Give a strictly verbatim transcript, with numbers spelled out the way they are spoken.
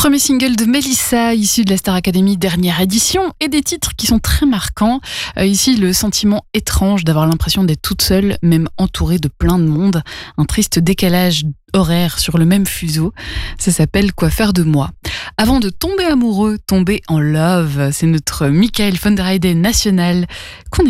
Premier single de Mélissa, issu de la Star Academy dernière édition, et des titres qui sont très marquants. Euh, ici, le sentiment étrange d'avoir l'impression d'être toute seule, même entourée de plein de monde. Un triste décalage horaire sur le même fuseau. Ça s'appelle Quoi faire de moi. Avant de tomber amoureux, tomber en love, c'est notre Michael von der Heide national qu'on